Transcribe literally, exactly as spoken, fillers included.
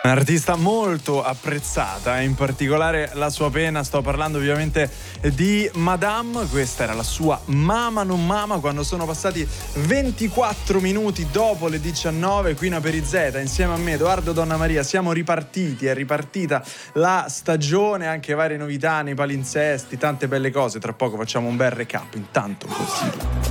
Un'artista molto apprezzata, in particolare la sua pena. Sto parlando ovviamente di Madame. Questa era la sua Mama non Mama, quando sono passati ventiquattro minuti dopo le diciannove. Qui in Aperizeta, insieme a me, Edoardo Donnamaria, siamo ripartiti. È ripartita la stagione, anche varie novità nei palinsesti, tante belle cose. Tra poco facciamo un bel recap. Intanto così.